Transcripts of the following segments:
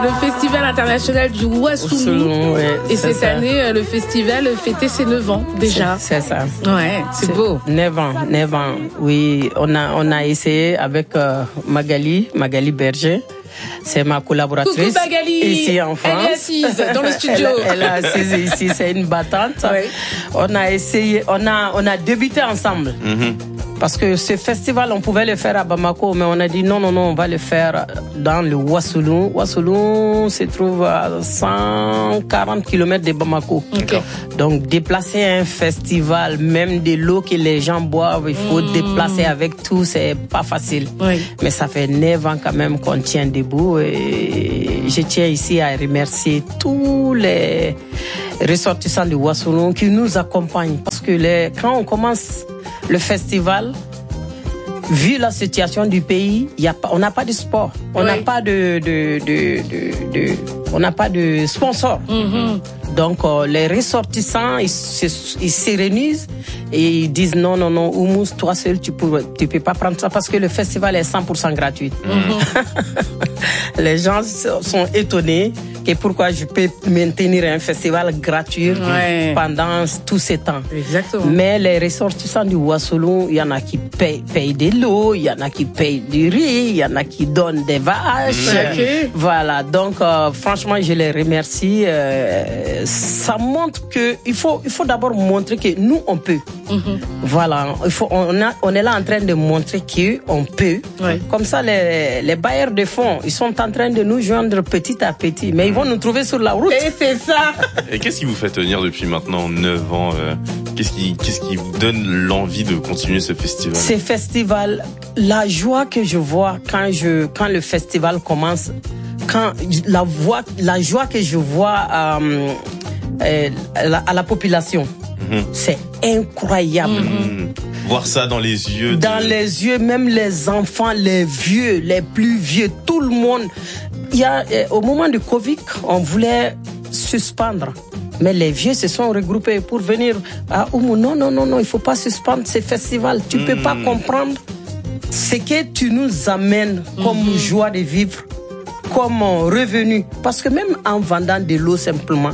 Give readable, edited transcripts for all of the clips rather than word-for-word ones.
Le Festival international du Ouassoulou. Ouais, et cette année, le festival fêtait ses 9 ans déjà. C'est ça. Ouais, c'est beau. 9 ans. Oui, on a essayé avec Magali Berger. C'est ma collaboratrice. Coucou Magali. Ici en France. Elle est assise dans le studio. Elle est assise ici, c'est une battante. Oui. On a essayé, on a débuté ensemble. Parce que ce festival, on pouvait le faire à Bamako, mais on a dit non, on va le faire dans le Ouassoulou. Ouassoulou se trouve à 140 km de Bamako. Okay. Donc, déplacer un festival, même de l'eau que les gens boivent, il faut déplacer avec tout, c'est pas facile. Oui. Mais ça fait 9 ans quand même qu'on tient debout et je tiens ici à remercier tous les ressortissants du Ouassoulou qui nous accompagnent. Parce que quand on commence le festival, vu la situation du pays, on n'a pas de sport, on n'a pas on n'a pas de sponsor. Donc les ressortissants, ils se réunissent et ils disent non, Oumous, toi seul, tu peux pas prendre ça parce que le festival est 100% gratuit. Les gens sont étonnés que pourquoi je peux maintenir un festival gratuit pendant tous ces temps. Exactement. Mais les ressortissants du Ouassoulou, il y en a qui payent de l'eau, il y en a qui payent du riz, il y en a qui donnent des vaches. Voilà, donc franchement, je les remercie. Ça montre que il faut d'abord montrer que nous on peut. Voilà, on est là en train de montrer qu'on peut. Comme ça, les bailleurs de fonds, ils sont en train de nous joindre petit à petit, mais ils vont nous trouver sur la route. Et c'est ça. Et qu'est-ce qui vous fait tenir depuis maintenant 9 ans Qu'est-ce qui vous donne l'envie de continuer ce festival? Ce festival, la joie que je vois quand le festival commence, la joie que je vois à la population, c'est incroyable. Voir ça dans les yeux. Dans les yeux, même les enfants, les vieux, les plus vieux, tout le monde. Au moment du Covid, on voulait suspendre. Mais les vieux se sont regroupés pour venir à Oumou. Non, il faut pas suspendre ce festival. Tu peux pas comprendre ce que tu nous amènes comme joie de vivre, comme revenu. Parce que même en vendant de l'eau simplement,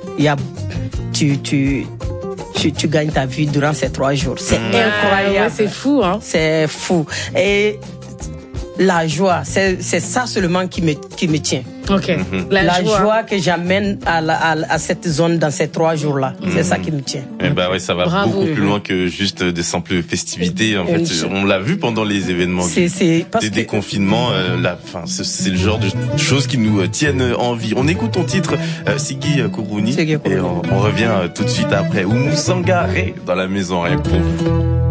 tu gagnes ta vie durant ces 3 jours. C'est incroyable. C'est fou, hein. C'est fou. Et la joie, c'est ça seulement qui me tient. La joie que j'amène à cette zone dans ces 3 jours-là, c'est ça qui me tient. Et ça va beaucoup plus loin que juste des simples festivités. En fait, on l'a vu pendant les événements des déconfinements. C'est le genre de choses qui nous tiennent en vie. On écoute ton titre, Sigui Kourouni, et on revient tout de suite après. Oumou Sangaré dans la maison, rien que pour vous.